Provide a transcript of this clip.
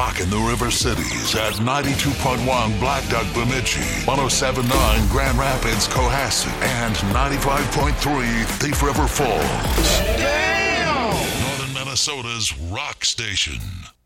rocking the River Cities at 92.1 Black Duck Bemidji, 107.9 Grand Rapids Cohasset, and 95.3 Thief River Falls. Damn! Northern Minnesota's rock station.